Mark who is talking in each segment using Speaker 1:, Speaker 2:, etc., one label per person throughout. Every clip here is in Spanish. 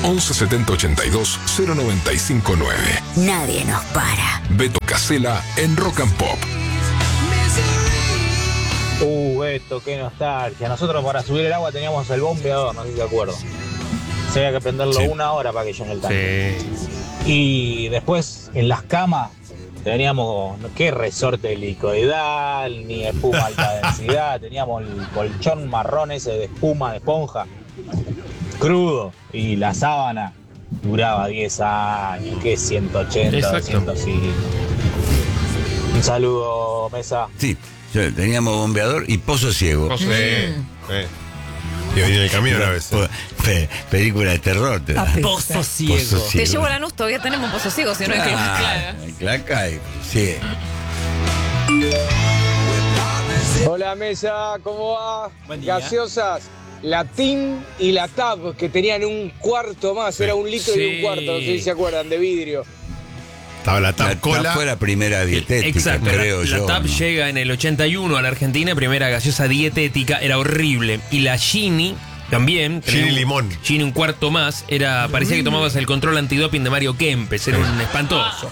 Speaker 1: 11 70 82 0959.
Speaker 2: Nadie nos para.
Speaker 1: Beto Casella en Rock and Pop.
Speaker 3: Beto, qué nostalgia. Nosotros para subir el agua teníamos el bombeador, no sé si te acuerdo. Se había que prenderlo 1 hora para que llene el tanque. Sí. Y después en las camas teníamos, qué resorte helicoidal, ni espuma alta densidad, teníamos el colchón marrón ese de espuma, de esponja, crudo, y la sábana duraba 10 años, que 180, 205. Un saludo, Mesa.
Speaker 4: Sí, teníamos bombeador y pozo ciego.
Speaker 5: Pozo ciego. Y venía en el camino a veces.
Speaker 4: Película de terror.
Speaker 6: Pozo ciego.
Speaker 7: Te llevo a Lanús, todavía tenemos Pozo Ciego, si no es que...
Speaker 4: Claca y sí.
Speaker 8: Hola Mesa, ¿cómo va? Gaseosas, la TIM y la TAP, que tenían un cuarto más, era 1 litro y un cuarto, no sé si se acuerdan, de vidrio.
Speaker 5: Estaba la TAP Cola.
Speaker 4: La fue la primera dietética,
Speaker 6: exacto,
Speaker 4: creo yo.
Speaker 6: La TAP
Speaker 4: ¿no?
Speaker 6: llega en el 81 a la Argentina, primera gaseosa dietética, era horrible. Y la Gini también.
Speaker 5: Gini limón.
Speaker 6: Gini un cuarto más, parecía que tomabas el control antidoping de Mario Kempes, era un espantoso.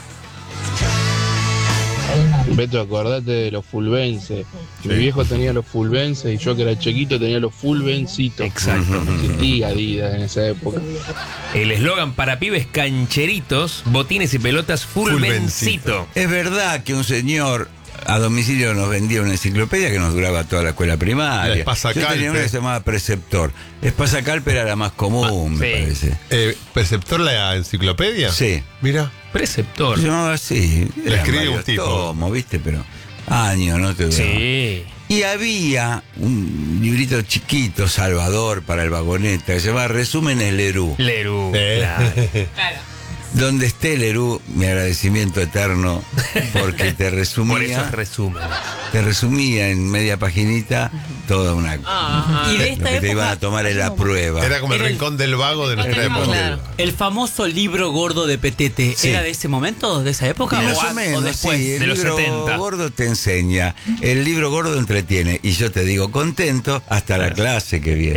Speaker 9: Beto, acordate de los fulvenses. Mi viejo tenía los fulvenses y yo que era chiquito tenía los fulvencitos.
Speaker 6: Exacto.
Speaker 9: No existía Adidas en esa época.
Speaker 6: El eslogan para pibes cancheritos, botines y pelotas fulvencito.
Speaker 4: Es verdad que un señor a domicilio nos vendía una enciclopedia que nos duraba toda la escuela primaria. Yo tenía una que se llamaba Preceptor. Espasacalpe era la más común, me parece.
Speaker 5: ¿Preceptor la enciclopedia?
Speaker 4: Sí.
Speaker 5: Mira.
Speaker 6: Preceptor.
Speaker 4: Se llamaba así.
Speaker 5: Le escribí un tipo.
Speaker 4: Tomo, ¿viste? Pero años, ¿no? Te duraba.
Speaker 6: Sí.
Speaker 4: Y había un librito chiquito, Salvador, para el vagoneta, que se llama Resúmenes Lerú.
Speaker 6: Lerú, claro.
Speaker 4: Donde esté Lerú, mi agradecimiento eterno, porque te resumía.
Speaker 6: Por esos resúmenes.
Speaker 4: Te resumía en media paginita toda una.
Speaker 6: Y de esta
Speaker 4: lo que te iban a tomar en la prueba.
Speaker 5: Era como el rincón del vago de nuestra época.
Speaker 6: Claro. El famoso libro gordo de Petete,
Speaker 4: Sí.
Speaker 6: ¿era de ese momento, de esa época?
Speaker 4: Más
Speaker 6: ¿O
Speaker 4: o menos,
Speaker 6: después?
Speaker 4: sí,
Speaker 6: De
Speaker 4: el
Speaker 6: los
Speaker 4: libro
Speaker 6: 70.
Speaker 4: gordo te enseña, el libro gordo entretiene, y yo te digo contento hasta la clase que viene.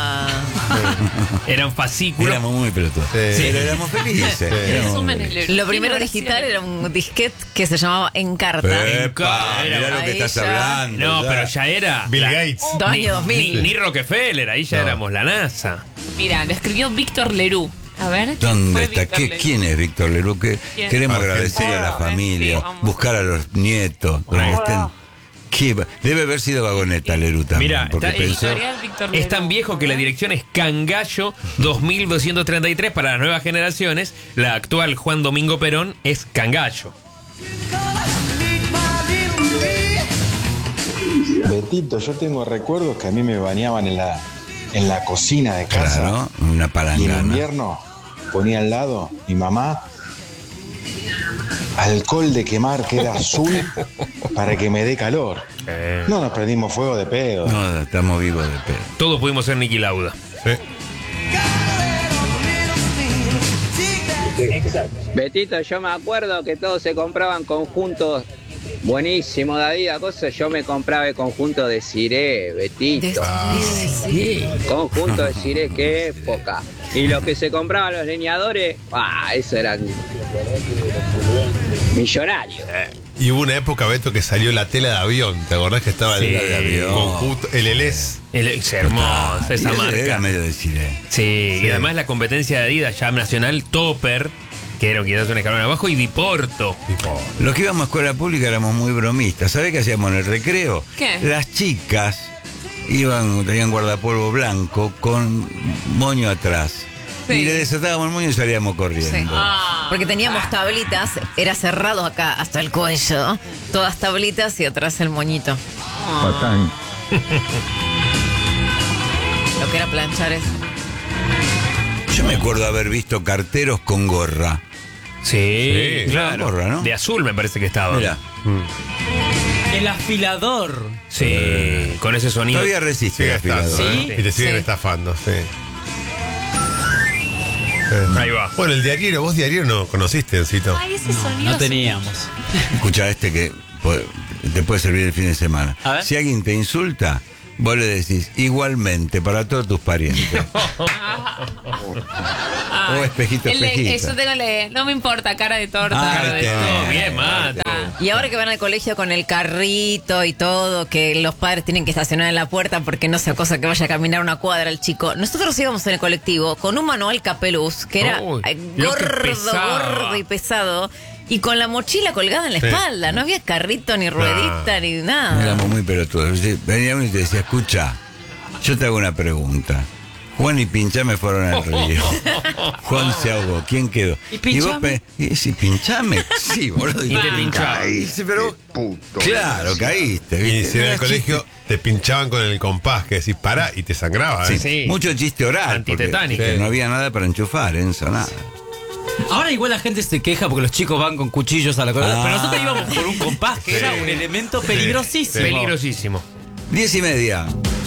Speaker 6: Eran fascículos.
Speaker 4: Éramos muy pelotudos, pero éramos felices.
Speaker 7: Lo primero digital era un disquete que se llamaba Encarta.
Speaker 4: Mirá lo que estás hablando.
Speaker 6: No,
Speaker 4: ya.
Speaker 6: pero ya era
Speaker 5: Bill Gates.
Speaker 7: Año 2000.
Speaker 6: Ni Rockefeller, ahí ya éramos la NASA.
Speaker 10: Mira, lo escribió Víctor Lerú. A ver.
Speaker 4: ¿Dónde está? ¿Quién es Víctor Lerú?
Speaker 10: ¿Quién?
Speaker 4: Queremos
Speaker 5: Argentina.
Speaker 4: agradecer a la familia,
Speaker 10: Sí, vamos.
Speaker 4: buscar a los nietos. donde estén. Debe haber sido vagoneta Lerú también.
Speaker 6: Mira,
Speaker 4: porque
Speaker 6: está-
Speaker 4: pensó,
Speaker 10: Editorial Víctor Lerú.
Speaker 6: Es tan viejo que la dirección es Cangallo 2233 para las nuevas generaciones. La actual Juan Domingo Perón es Cangallo.
Speaker 11: Betito, yo tengo recuerdos que a mí me bañaban en la cocina de casa.
Speaker 4: claro, una
Speaker 11: Y en
Speaker 4: palangana.
Speaker 11: invierno ponía al lado mi mamá alcohol de quemar que era azul para que me dé calor. No nos prendimos fuego de pedo.
Speaker 4: No, estamos vivos de pedo.
Speaker 6: Todos pudimos ser Niki Lauda.
Speaker 12: Betito, yo me acuerdo que todos se compraban conjuntos buenísimos de Adidas, cosas. Yo me compraba el conjunto de Ciré, Betito. Conjunto de Ciré, qué época. Y los que se compraban los leñadores, eso eran millonarios.
Speaker 5: Y hubo una época, Beto, que salió la tela de avión. ¿Te acordás que estaba
Speaker 6: Sí,
Speaker 5: el
Speaker 4: avión.
Speaker 5: conjunto, el Elés?
Speaker 6: Es hermosa esa
Speaker 4: Y ese
Speaker 6: marca.
Speaker 4: Era medio de Chile.
Speaker 6: Sí, y además la competencia de Adidas ya nacional, Topper, que era quizás un escalón abajo, y Diporto.
Speaker 4: Los que íbamos a escuela pública éramos muy bromistas. ¿Sabés qué hacíamos en el recreo?
Speaker 10: ¿Qué?
Speaker 4: Las chicas tenían guardapolvo blanco con moño atrás.
Speaker 7: Sí.
Speaker 4: Y le desatábamos el moño y salíamos corriendo.
Speaker 7: Sí. Porque teníamos tablitas, era cerrado acá hasta el cuello, todas tablitas y atrás el moñito. Lo que era planchar eso.
Speaker 4: Yo me acuerdo haber visto carteros con gorra.
Speaker 6: Sí, claro.
Speaker 4: Gorra, ¿no?
Speaker 6: De azul me parece que estaba.
Speaker 4: Mira,
Speaker 6: El afilador. Sí, con ese sonido.
Speaker 4: todavía resiste el afilador.
Speaker 6: ¿Sí?
Speaker 5: Y te siguen
Speaker 7: Sí.
Speaker 5: estafando, sí.
Speaker 6: Ahí va.
Speaker 5: Bueno, el diario, vos diario no conociste, Encito.
Speaker 10: Ay, ese sonido.
Speaker 6: No teníamos.
Speaker 4: Escucha te puede servir el fin de semana.
Speaker 6: A ver.
Speaker 4: Si alguien te insulta, vos le decís, igualmente, para todos tus parientes. O espejito, espejito.
Speaker 10: Eso tengo no me importa, cara de torta.
Speaker 6: Cara de torta. Bien, mate.
Speaker 7: Y ahora que van al colegio con el carrito y todo, que los padres tienen que estacionar en la puerta porque no sea cosa que vaya a caminar una cuadra el chico. Nosotros íbamos en el colectivo con un manual Capeluz, que era gordo y pesado, y con la mochila colgada en la espalda. No había carrito, ni ruedita, ni nada.
Speaker 4: Éramos muy pelotudos. Venía uno y te decía, escucha, yo te hago una pregunta. Juan y Pinchame fueron al río. Juan se ahogó. ¿Quién quedó?
Speaker 10: ¿Y Pinchame?
Speaker 4: ¿Y Pinchame? Sí, boludo.
Speaker 6: Y te pinchaba.
Speaker 4: Pero, claro, caíste.
Speaker 5: Y
Speaker 4: ¿viste?
Speaker 5: si en el colegio te pinchaban con el compás, que decís pará y te sangraba.
Speaker 4: Sí. Mucho chiste oral.
Speaker 6: Antitetánico.
Speaker 4: No había nada para enchufar, Enzo, nada.
Speaker 13: Ahora igual la gente se queja porque los chicos van con cuchillos a la cola. Pero nosotros íbamos por un compás que era un elemento peligrosísimo.
Speaker 6: Peligrosísimo.
Speaker 4: 10:30.